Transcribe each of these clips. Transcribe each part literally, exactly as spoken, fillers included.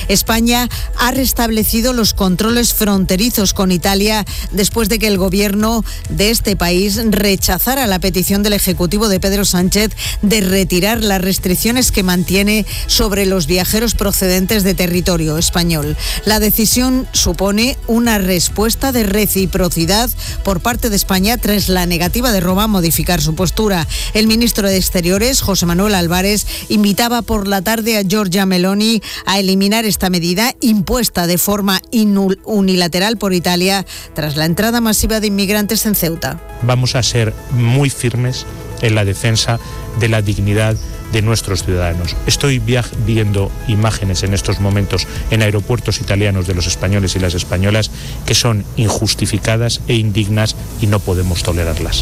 España ha restablecido los controles fronterizos con Italia después de que el gobierno de este país rechazara la petición del Ejecutivo de Pedro Sánchez de retirar las restricciones que mantiene sobre los viajeros procedentes de territorio español. La decisión supone una respuesta de reciprocidad por parte de España tras la negativa de Roma a modificar su postura. El ministro de Exteriores, José Manuel Álvarez, invitaba por la tarde a Giorgia Meloni a eliminar esta medida impuesta de forma unilateral por Italia tras la entrada masiva de inmigrantes en Ceuta. Vamos a ser muy firmes en la defensa de la dignidad de nuestros ciudadanos. Estoy viaj- viendo imágenes en estos momentos en aeropuertos italianos de los españoles y las españolas que son injustificadas e indignas y no podemos tolerarlas.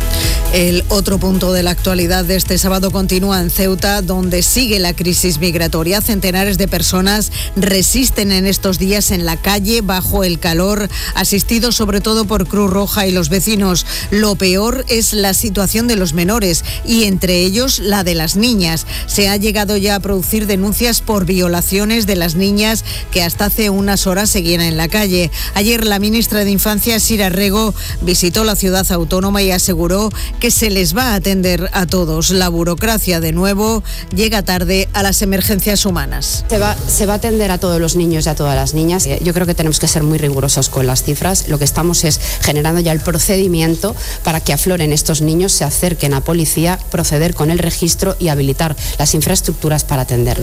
El otro punto de la actualidad de este sábado continúa en Ceuta, donde sigue la crisis migratoria. Centenares de personas resisten en estos días en la calle bajo el calor, asistidos sobre todo por Cruz Roja y los vecinos. Lo peor es la situación de los menores y entre ellos la de las niñas. Se ha llegado ya a producir denuncias por violaciones de las niñas que hasta hace unas horas seguían en la calle. Ayer la ministra de Infancia, Sira Rego, visitó la ciudad autónoma y aseguró que se les va a atender a todos. La burocracia, de nuevo, llega tarde a las emergencias humanas. Se va, se va a atender a todos los niños y a todas las niñas. Yo creo que tenemos que ser muy rigurosos con las cifras. Lo que estamos es generando ya el procedimiento para que afloren estos niños, se acerquen a policía, proceder con el registro y habilitar las infraestructuras para atenderlo.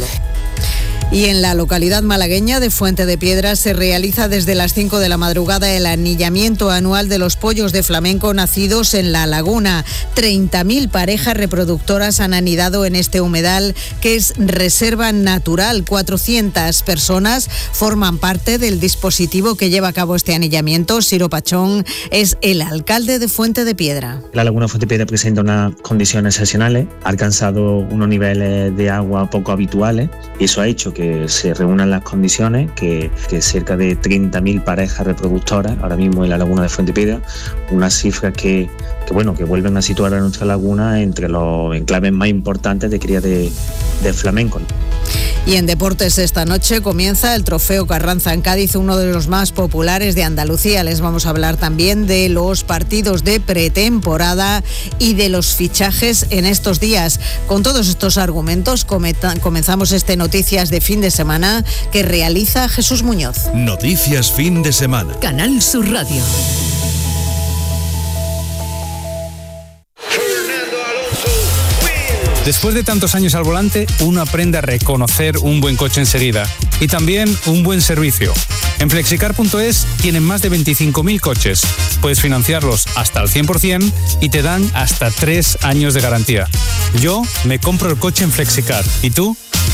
Y en la localidad malagueña de Fuente de Piedra se realiza desde las cinco de la madrugada el anillamiento anual de los pollos de flamenco nacidos en la laguna. treinta mil parejas reproductoras han anidado en este humedal que es reserva natural. cuatrocientas personas forman parte del dispositivo que lleva a cabo este anillamiento. Ciro Pachón es el alcalde de Fuente de Piedra. La laguna Fuente de Piedra presenta unas condiciones excepcionales, ha alcanzado unos niveles de agua poco habituales y eso ha hecho que se reúnan las condiciones, que, que cerca de treinta mil parejas reproductoras ahora mismo en la laguna de Fuente de Piedra, unas cifras que, que, bueno, que vuelven a situar a nuestra laguna entre los enclaves más importantes de cría de, de flamenco. Y en deportes esta noche comienza el Trofeo Carranza en Cádiz, uno de los más populares de Andalucía. Les vamos a hablar también de los partidos de pretemporada y de los fichajes en estos días. Con todos estos argumentos comenzamos este Noticias de Fin de Semana que realiza Jesús Muñoz. Noticias Fin de Semana. Canal Sur Radio. Después de tantos años al volante, uno aprende a reconocer un buen coche enseguida y también un buen servicio. En flexicar punto es tienen más de veinticinco mil coches. Puedes financiarlos hasta el cien por ciento y te dan hasta tres años de garantía. Yo me compro el coche en Flexicar. ¿Y tú?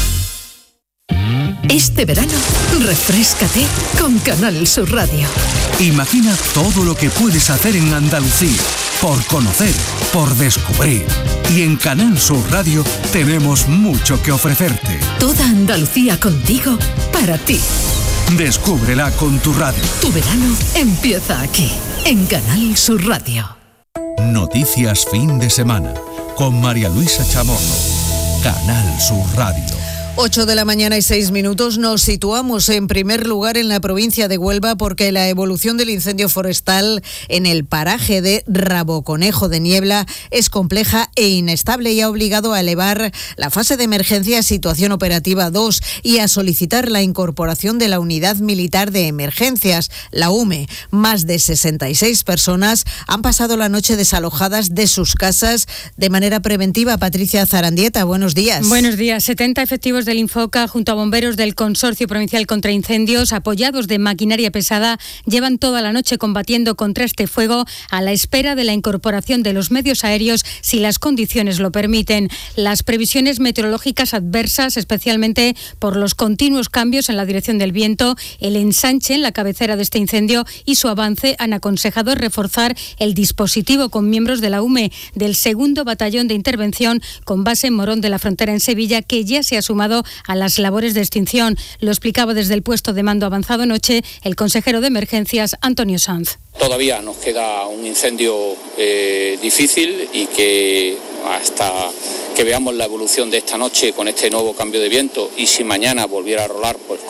Este verano, refréscate con Canal Sur Radio. Imagina todo lo que puedes hacer en Andalucía, por conocer, por descubrir. Y en Canal Sur Radio tenemos mucho que ofrecerte. Toda Andalucía contigo, para ti. Descúbrela con tu radio. Tu verano empieza aquí, en Canal Sur Radio. Noticias Fin de Semana, con María Luisa Chamorro. Canal Sur Radio. ocho de la mañana y seis minutos. Nos situamos en primer lugar en la provincia de Huelva porque la evolución del incendio forestal en el paraje de Raboconejo de Niebla es compleja e inestable y ha obligado a elevar la fase de emergencia a situación operativa dos y a solicitar la incorporación de la Unidad Militar de Emergencias, la U M E. Más de sesenta y seis personas han pasado la noche desalojadas de sus casas de manera preventiva. Patricia Zarandieta, buenos días. Buenos días. setenta efectivos del Infoca junto a bomberos del Consorcio Provincial contra Incendios, apoyados de maquinaria pesada, llevan toda la noche combatiendo contra este fuego a la espera de la incorporación de los medios aéreos si las condiciones lo permiten. Las previsiones meteorológicas adversas, especialmente por los continuos cambios en la dirección del viento, el ensanche en la cabecera de este incendio y su avance, han aconsejado reforzar el dispositivo con miembros de la U M E del segundo Batallón de Intervención con base en Morón de la Frontera en Sevilla, que ya se ha sumado a las labores de extinción. Lo explicaba desde el puesto de mando avanzado anoche el consejero de Emergencias, Antonio Sanz. Todavía nos queda un incendio eh, difícil y que hasta que veamos la evolución de esta noche con este nuevo cambio de viento y si mañana volviera a rolar, pues